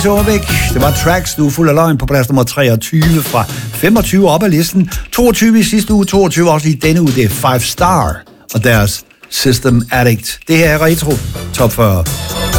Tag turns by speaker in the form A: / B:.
A: Torvik. Det var Tracks, du er fuld af løgn på plads nummer 23 fra 25 op ad listen. 22 i sidste uge, 22 også i denne uge. Det er 5 Star og deres System Addict. Det her er Retro Top 40.